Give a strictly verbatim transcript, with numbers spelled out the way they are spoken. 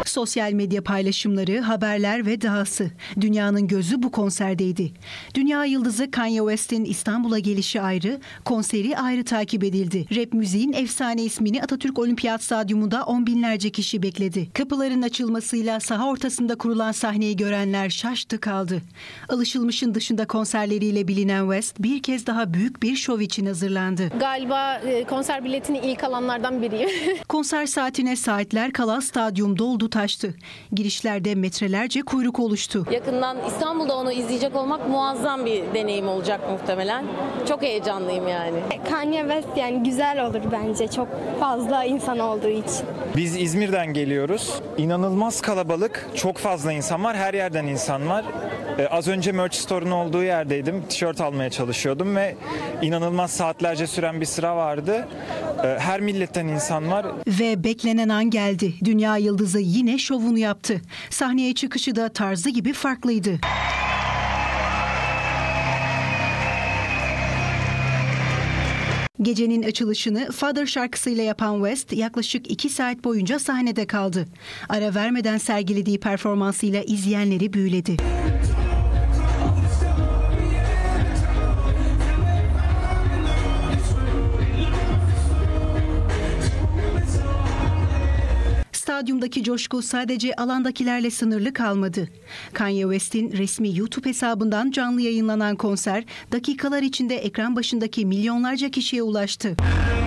Sosyal medya paylaşımları, haberler ve dahası. Dünyanın gözü bu konserdeydi. Dünya yıldızı Kanye West'in İstanbul'a gelişi ayrı, konseri ayrı takip edildi. Rap müziğin efsane ismini Atatürk Olimpiyat Stadyumunda on binlerce kişi bekledi. Kapıların açılmasıyla saha ortasında kurulan sahneyi görenler şaştı kaldı. Alışılmışın dışında konserleriyle bilinen West bir kez daha büyük bir şov için hazırlandı. Galiba konser biletini ilk alanlardan biriyim. Konser saatine saatler kala stadyum doldu taştı. Girişlerde metrelerce kuyruk oluştu. Yakından İstanbul'da onu izleyecek olmak muazzam bir deneyim olacak muhtemelen. Çok heyecanlıyım yani. Kanye West yani güzel olur bence çok fazla insan olduğu için. Biz İzmir'den geliyoruz. İnanılmaz kalabalık, çok fazla insan var, her yerden insan var. Ee, az önce Merch Store'un olduğu yerdeydim, tişört almaya çalışıyordum ve inanılmaz saatlerce süren bir sıra vardı. Ee, her milletten insan var. Ve beklenen an geldi. Dünya yıldızı yine şovunu yaptı. Sahneye çıkışı da tarzı gibi farklıydı. Gecenin açılışını Father şarkısıyla yapan West yaklaşık iki saat boyunca sahnede kaldı. Ara vermeden sergilediği performansıyla izleyenleri büyüledi. Stadyumdaki coşku sadece alandakilerle sınırlı kalmadı. Kanye West'in resmi YouTube hesabından canlı yayınlanan konser dakikalar içinde ekran başındaki milyonlarca kişiye ulaştı.